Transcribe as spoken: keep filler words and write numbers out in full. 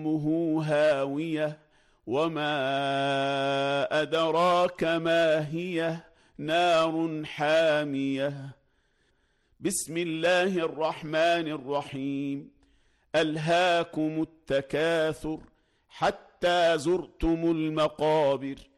فأمه هاوية وما أدراك ما هي نار حامية. بسم الله الرحمن الرحيم. ألهاكم التكاثر حتى زرتم المقابر